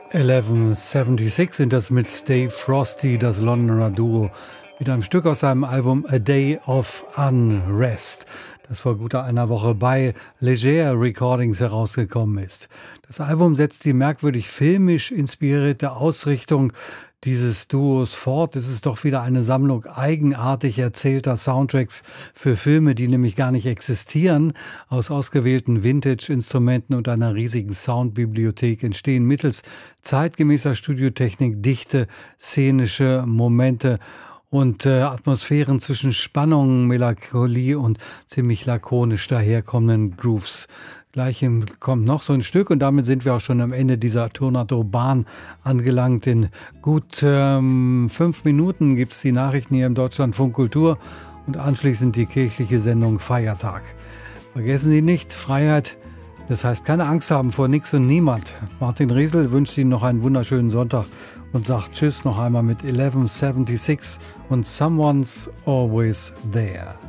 1176 sind das mit Dave Frosty, das Londoner Duo, mit einem Stück aus seinem Album A Day of Unrest, das vor guter einer Woche bei Leger Recordings herausgekommen ist. Das Album setzt die merkwürdig filmisch inspirierte Ausrichtung dieses Duos fort. Es ist doch wieder eine Sammlung eigenartig erzählter Soundtracks für Filme, die nämlich gar nicht existieren. Aus ausgewählten Vintage-Instrumenten und einer riesigen Soundbibliothek entstehen mittels zeitgemäßer Studiotechnik dichte szenische Momente und Atmosphären zwischen Spannung, Melancholie und ziemlich lakonisch daherkommenden Grooves. Gleich kommt noch so ein Stück und damit sind wir auch schon am Ende dieser Tonart-Urban angelangt. In gut 5 Minuten gibt es die Nachrichten hier im Deutschlandfunk Kultur und anschließend die kirchliche Sendung Feiertag. Vergessen Sie nicht, Freiheit, das heißt keine Angst haben vor nichts und niemand. Martin Riesel wünscht Ihnen noch einen wunderschönen Sonntag und sagt Tschüss noch einmal mit 1176 und Someone's Always There.